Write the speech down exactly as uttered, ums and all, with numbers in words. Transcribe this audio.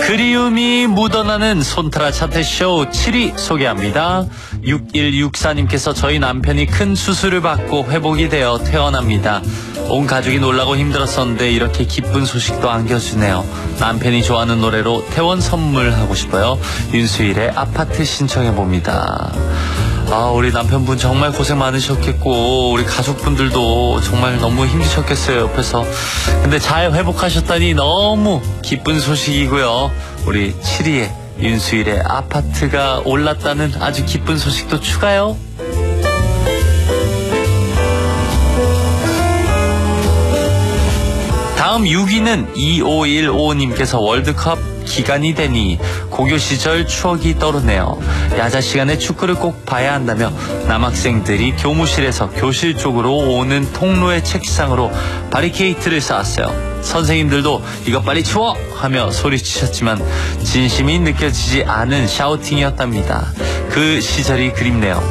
그리움이 묻어나는 손타라 차트쇼 칠 위 소개합니다. 육일육사님께서 저희 남편이 큰 수술을 받고 회복이 되어 퇴원합니다. 온 가족이 놀라고 힘들었었는데 이렇게 기쁜 소식도 안겨주네요. 남편이 좋아하는 노래로 퇴원 선물하고 싶어요. 윤수일의 아파트 신청해봅니다. 아, 우리 남편분 정말 고생 많으셨겠고 우리 가족분들도 정말 너무 힘드셨겠어요, 옆에서. 근데 잘 회복하셨다니 너무 기쁜 소식이고요. 우리 칠 위에 윤수일의 아파트가 올랐다는 아주 기쁜 소식도 추가요. 다음 육 위는 이오일오님께서 월드컵 기간이 되니 고교 시절 추억이 떠오르네요. 야자 시간에 축구를 꼭 봐야 한다며 남학생들이 교무실에서 교실 쪽으로 오는 통로의 책상으로 바리케이트를 쌓았어요. 선생님들도 이거 빨리 치워! 하며 소리치셨지만 진심이 느껴지지 않은 샤우팅이었답니다. 그 시절이 그립네요.